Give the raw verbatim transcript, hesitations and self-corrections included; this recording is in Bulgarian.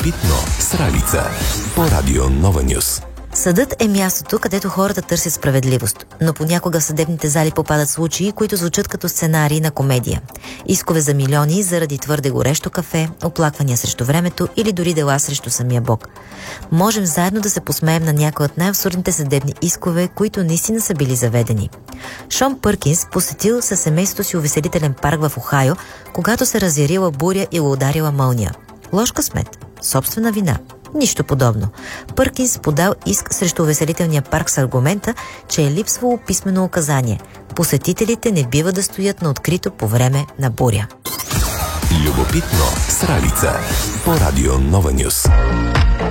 Любопитно с Ралица по Радио Нова Нюс. Съдът е мястото, където хората търсят справедливост, но понякога в съдебните зали попадат случаи, които звучат като сценарии на комедия. Искове за милиони заради твърде горещо кафе, оплаквания срещу времето или дори дела срещу самия Бог. Можем заедно да се посмеем на някои от най-абсурдните съдебни искове, които наистина са били заведени. Шон Пъркинс посетил със семейството си увеселителен парк в Охайо, когато се разярила буря и го ударила мълния. Лош късмет, собствена вина. Нищо подобно. Пъркинс подал иск срещу увеселителния парк с аргумента, че е липсвало писмено указание. Посетителите не бива да стоят на открито по време на буря. Любопитно с Ралица по Радио Нова Нюс.